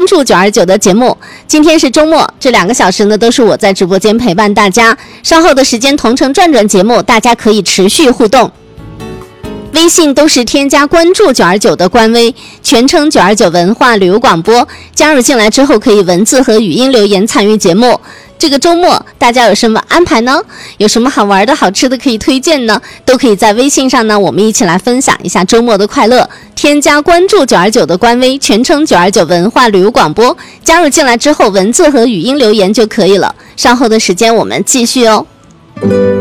注929的节目。今天是周末，这2个小时呢都是我在直播间陪伴大家。稍后的时间同城转转节目，大家可以持续互动。微信都是添加关注929的官微，全称929文化旅游广播。加入进来之后，可以文字和语音留言参与节目。这个周末大家有什么安排呢？有什么好玩的好吃的可以推荐呢？都可以在微信上呢，我们一起来分享一下周末的快乐。添加关注929的官微，全称929文化旅游广播。加入进来之后，文字和语音留言就可以了。稍后的时间我们继续哦。